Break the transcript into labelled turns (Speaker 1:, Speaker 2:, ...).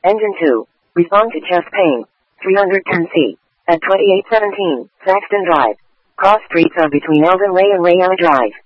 Speaker 1: Engine 2. Respond to chest pain. 310C. At 2817, Saxton Drive. Cross streets are between Elden Way and Rayowa Drive.